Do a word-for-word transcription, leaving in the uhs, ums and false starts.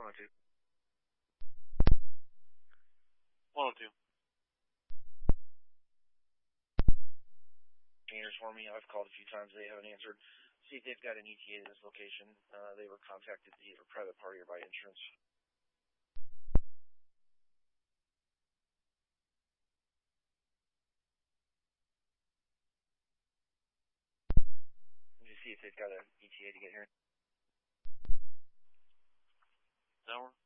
one oh two. one oh two. Answers for me. I've called a few times. They haven't answered. See if they've got an E T A to this location. Uh, they were contacted either private party or by insurance. Let me see if they've got an E T A to get here. Tower.